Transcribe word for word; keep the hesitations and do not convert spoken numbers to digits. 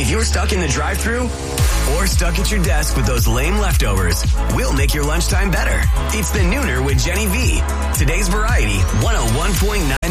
If you're stuck in the drive-thru or stuck at your desk with those lame leftovers, we'll make your lunchtime better. It's the Nooner with Jenny V. Today's Variety, one oh one point nine.